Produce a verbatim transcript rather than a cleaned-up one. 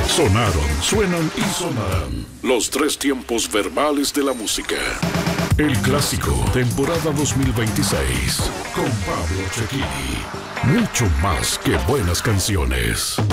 Sonaron, suenan y sonarán los tres tiempos verbales de la música. El clásico, temporada dos mil veintiséis, con Pablo Cecchini. Mucho más que buenas canciones.